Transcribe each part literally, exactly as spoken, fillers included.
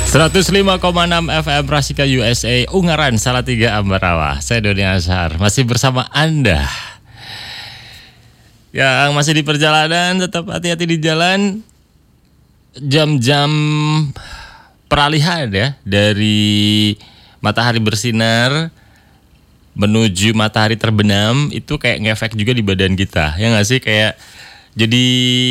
seratus lima koma enam F M Rasika U S A, Ungaran, Salatiga, Ambarawa. Saya Doni Azhar, masih bersama Anda. Yang masih di perjalanan, tetap hati-hati di jalan. Jam-jam peralihan ya, dari matahari bersinar menuju matahari terbenam, itu kayak ngefek juga di badan kita. Ya nggak sih? Kayak jadi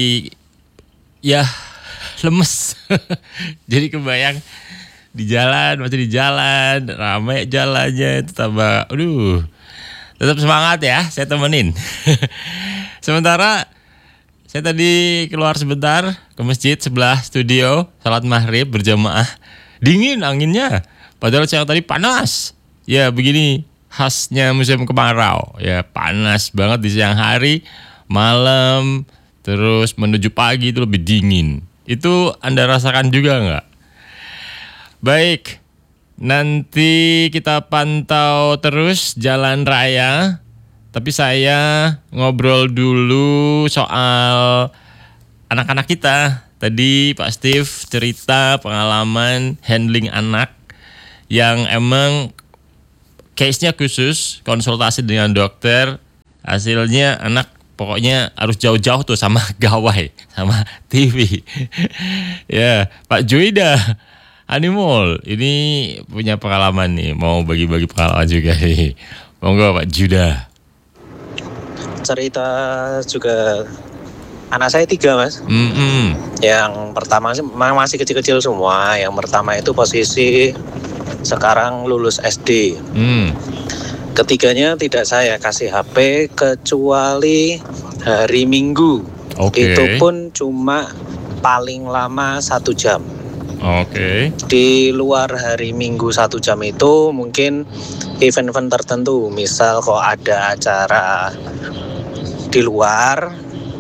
ya lemes. Jadi kebayang di jalan, masih di jalan, ramai jalannya, itu tambah, aduh, tetap semangat ya, saya temenin. Sementara saya tadi keluar sebentar ke masjid sebelah studio, salat maghrib berjamaah, dingin anginnya, padahal siang tadi panas. Ya begini khasnya musim kemarau, ya panas banget di siang hari, malam, terus menuju pagi itu lebih dingin. Itu Anda rasakan juga nggak? Baik, nanti kita pantau terus jalan raya. Tapi saya ngobrol dulu soal anak-anak kita. Tadi Pak Steve cerita pengalaman handling anak yang emang case-nya khusus, konsultasi dengan dokter. Hasilnya anak pokoknya harus jauh-jauh tuh sama gawai, sama T V. Ya, Pak Juida Animal ini punya pengalaman nih, mau bagi-bagi pengalaman juga nih. Monggo Pak Juda. Cerita juga anak saya tiga mas. Mm-hmm. Yang pertama sih masih kecil-kecil semua. Yang pertama itu posisi sekarang lulus S D. Mm. Ketiganya tidak saya kasih H P kecuali hari Minggu. Okay. Itu pun cuma paling lama satu jam. Oke. Okay. Di luar hari Minggu satu jam itu mungkin event-event tertentu. Misal kok ada acara di luar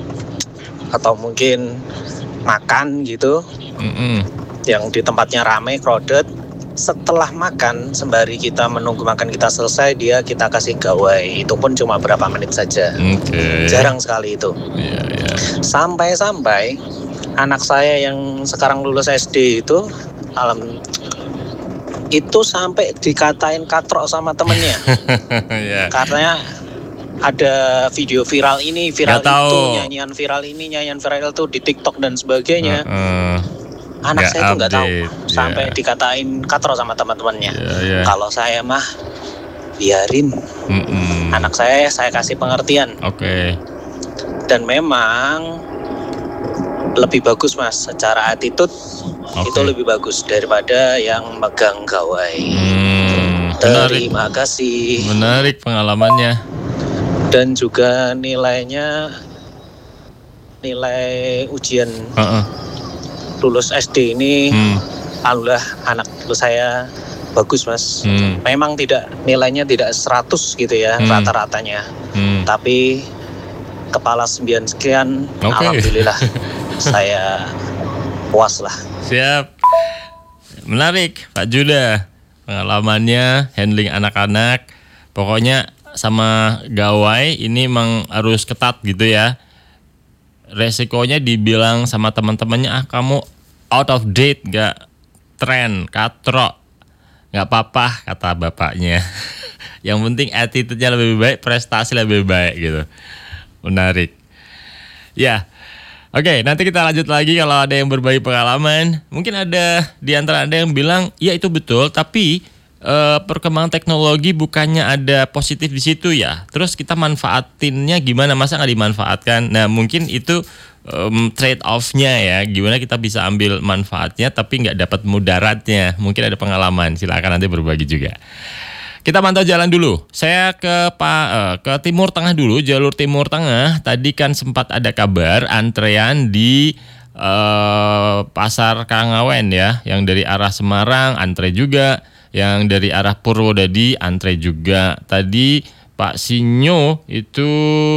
atau mungkin makan gitu, mm-hmm. yang di tempatnya ramai, crowded. Setelah makan, sembari kita menunggu makan kita selesai, dia kita kasih gawai. Itu pun cuma berapa menit saja. Okay. Jarang sekali itu. Yeah, yeah. Sampai-sampai anak saya yang sekarang lulus S D itu, alam itu sampai dikatain katrok sama temennya. Yeah. Katanya ada video viral ini, viral itu, nyanyian viral ini, nyanyian viral itu di TikTok dan sebagainya. Uh-uh. Anak Gak saya tuh nggak tahu, sampai yeah. dikatain katro sama teman-temannya. Yeah, yeah. Kalau saya mah biarin, Mm-mm. anak saya saya kasih pengertian. Oke. Okay. Dan memang lebih bagus mas, secara attitude okay. itu lebih bagus daripada yang megang gawai. Hmm, Terima kasih. Menarik pengalamannya. Dan juga nilainya, nilai ujian. Uh-uh. Lulus S D ini, hmm. alhamdulillah anak saya bagus mas. Hmm. Memang tidak nilainya tidak seratus gitu ya, hmm. rata-ratanya. Hmm. Tapi kepala sembilan sekian, okay. Alhamdulillah saya puas lah. Siap. Menarik Pak Juda, pengalamannya handling anak-anak. Pokoknya sama gawai ini emang harus ketat gitu ya. Resikonya dibilang sama teman-temannya, ah kamu out of date, gak tren, katrok, gak apa-apa kata bapaknya. Yang penting attitude-nya lebih baik, prestasi lebih baik gitu. Menarik. Ya, oke okay, nanti kita lanjut lagi kalau ada yang berbagi pengalaman. Mungkin ada di antara Anda yang bilang, ya itu betul, tapi Uh, perkembangan teknologi bukannya ada positif di situ ya. Terus kita manfaatinnya gimana? Masa nggak dimanfaatkan? Nah mungkin itu um, trade off-nya ya. Gimana kita bisa ambil manfaatnya tapi nggak dapat mudaratnya? Mungkin ada pengalaman. Silakan nanti berbagi juga. Kita pantau jalan dulu. Saya ke pa, uh, ke Timur Tengah dulu. Jalur Timur Tengah. Tadi kan sempat ada kabar antrean di uh, Pasar Karangawen ya. Yang dari arah Semarang antre juga. Yang dari arah Purwodadi antre juga. Tadi Pak Sinyo itu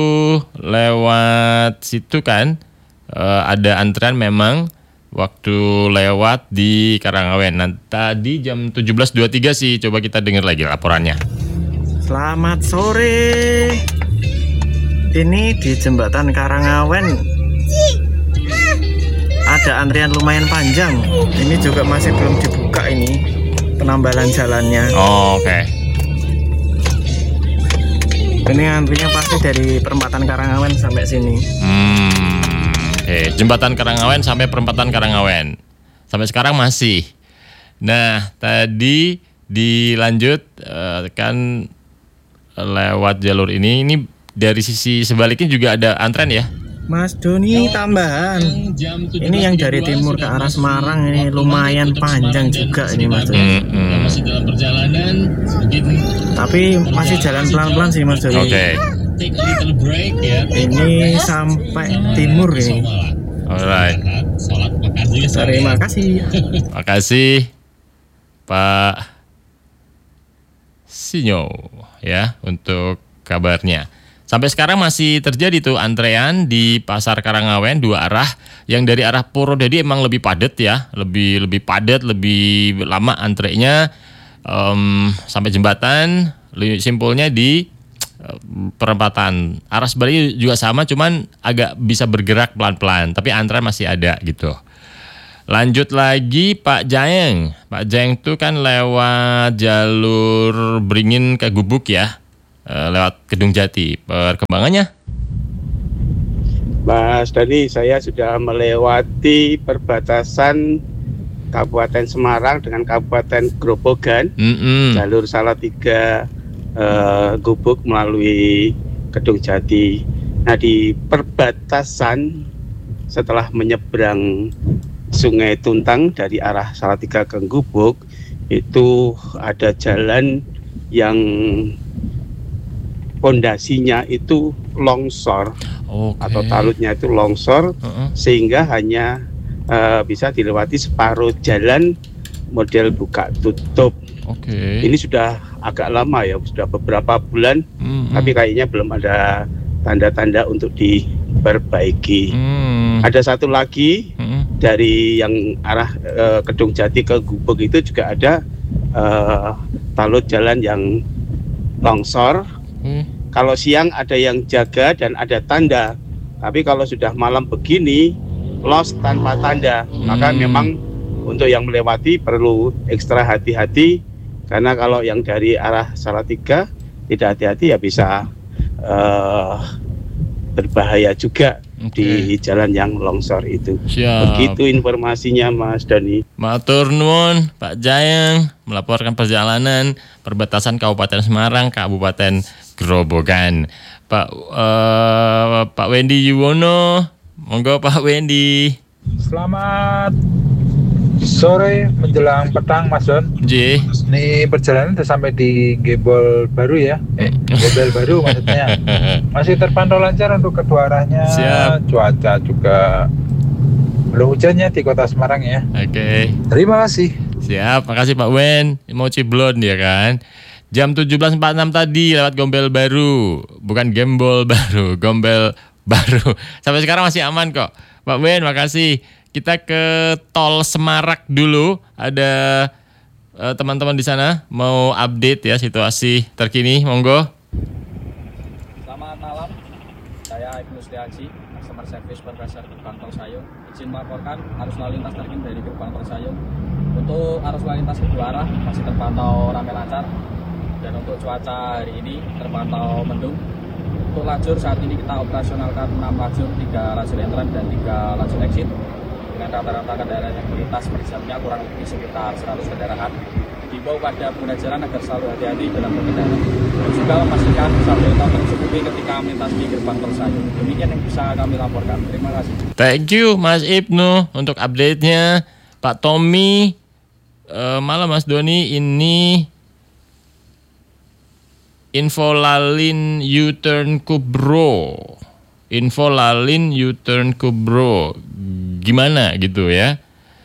lewat situ kan, e, ada antrean memang waktu lewat di Karangawen. Nah, tadi jam tujuh belas dua puluh tiga sih, coba kita dengar lagi laporannya. Selamat sore. Ini di jembatan Karangawen ada antrian lumayan panjang. Ini juga masih belum dibuka ini penambalan jalannya. Oh, oke. Okay. Ini antrinya pasti dari perempatan Karangawen sampai sini. Hmm, oke. Okay. Jembatan Karangawen sampai perempatan Karangawen. Sampai sekarang masih. Nah, tadi dilanjut uh, kan lewat jalur ini. Ini dari sisi sebaliknya juga ada antrean ya? Mas Doni, tambahan. Ini yang dari timur ke arah Semarang ini lumayan panjang juga ini Mas Doni. Hmm, hmm. Masih dalam perjalanan, tapi masih jalan pelan-pelan sih Mas Doni. Oke. Okay. take a little break ya. Ini sampai timur ini. Alright. Salat makan juga. Terima kasih. Makasih Pak Sinyo ya untuk kabarnya. Sampai sekarang masih terjadi tuh antrean di Pasar Karangawen dua arah. Yang dari arah Purwodadi emang lebih padat ya, lebih lebih padat, lebih lama antrenya um, sampai jembatan. Simpulnya di um, perempatan. Arah sebaliknya juga sama, cuman agak bisa bergerak pelan-pelan, tapi antrean masih ada gitu. Lanjut lagi Pak Jaeng. Pak Jaeng tuh kan lewat jalur Beringin ke Gubuk ya. Lewat Kedung Jati. Perkembangannya? Mas Dani, saya sudah melewati perbatasan Kabupaten Semarang dengan Kabupaten Grobogan, Mm-mm. jalur Salatiga eh, Gubuk melalui Kedung Jati. Nah, di perbatasan setelah menyeberang Sungai Tuntang dari arah Salatiga ke Gubuk, itu ada jalan yang pondasinya itu longsor, okay, atau talutnya itu longsor, uh-uh. sehingga hanya uh, bisa dilewati separuh jalan model buka tutup. Okay. Ini sudah agak lama ya, sudah beberapa bulan, mm-hmm. tapi kayaknya belum ada tanda-tanda untuk diperbaiki. Mm. Ada satu lagi mm-hmm. dari yang arah uh, Kedung Jati ke Gubuk itu juga ada uh, talut jalan yang longsor. Hmm. Kalau siang ada yang jaga dan ada tanda, tapi kalau sudah malam begini lost tanpa tanda, hmm. maka memang untuk yang melewati perlu ekstra hati-hati, karena kalau yang dari arah Salatiga tidak hati-hati ya bisa uh, berbahaya juga, okay, di jalan yang longsor itu. Siap. Begitu informasinya Mas Dani. Matur nuwun Pak Jayeng melaporkan perjalanan perbatasan Kabupaten Semarang, Kabupaten Grobogan. Pak uh, Pak Wendy Yuwono, monggo Pak Wendy. Selamat sore menjelang petang Mas Don. J. Ini perjalanan sudah sampai di Gembol Baru ya. Eh, Gembel Baru maksudnya. Masih terpantau lancar untuk kedua arahnya. Siap. Cuaca juga belum hujannya di Kota Semarang ya. Oke. Okay. Terima kasih. Siap, makasih Pak Wen. Mau ciblon dia kan. Jam tujuh belas empat puluh enam tadi lewat Gombel Baru. Bukan Gembol Baru, Gombel Baru. Sampai sekarang masih aman kok. Pak Wen, makasih. Kita ke Tol Semarak dulu. Ada uh, teman-teman di sana mau update ya situasi terkini. Monggo. Selamat malam. Saya Ibnu Setiaji, Customer Service Supervisor Gerbang Tol Sayung. Izin melaporkan arus lalu lintas terkini dari Gerbang Tol Sayung. Untuk arus lalu lintas kedua arah masih terpantau ramai lancar. Dan untuk cuaca hari ini terpantau mendung. Untuk lajur saat ini kita operasionalkan enam lajur, tiga lajur entrance dan tiga lajur exit. Dengan rata-rata kendaraan yang melintas per jamnya kurang lebih sekitar seratus kendaraan. Diimbau pada pengguna jalan agar selalu hati-hati dalam berkendara. Dan juga memastikan sambil tak tercukupi ketika melintas di Gerbang Tol Sayung. Demikian yang bisa kami laporkan. Terima kasih. Thank you Mas Ibnu untuk update-nya. Pak Tommy, uh, malam Mas Doni, ini info Lalin U-turn Kubro. Info Lalin U-turn Kubro. Gimana gitu ya.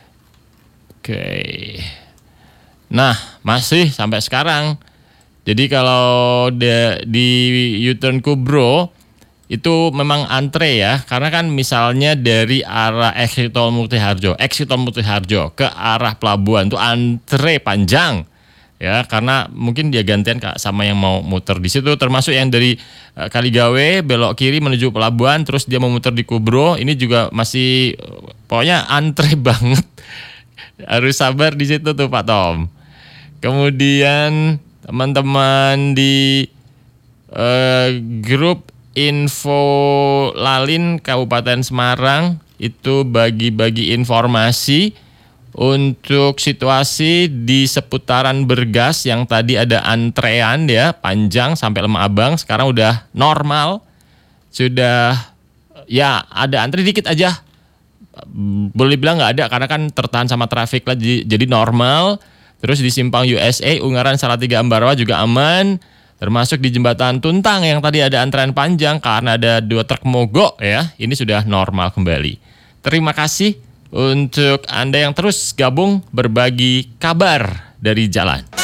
Oke. Nah, masih sampai sekarang. Jadi kalau de, di U-turn Kubro itu memang antre ya, karena kan misalnya dari arah exit tol Muktiharjo, exit tol Muktiharjo ke arah pelabuhan itu antre panjang. ya, karena mungkin dia gantian Kak sama yang mau muter di situ, termasuk yang dari uh, Kaligawe belok kiri menuju pelabuhan terus dia mau muter di Kubro, ini juga masih uh, pokoknya antre banget. Harus sabar di situ tuh Pak Tom. Kemudian teman-teman di uh, grup info Lalin Kabupaten Semarang itu bagi-bagi informasi untuk situasi di seputaran Bergas yang tadi ada antrean ya, panjang sampai Lemah Abang, sekarang udah normal. Sudah ya ada antri dikit aja. Boleh bilang nggak ada karena kan tertahan sama trafik lah, jadi normal. Terus di Simpang U S A, Ungaran Salatiga Ambarawa juga aman. Termasuk di Jembatan Tuntang yang tadi ada antrean panjang karena ada dua truk mogok ya. Ini sudah normal kembali. Terima kasih untuk Anda yang terus gabung berbagi kabar dari jalan.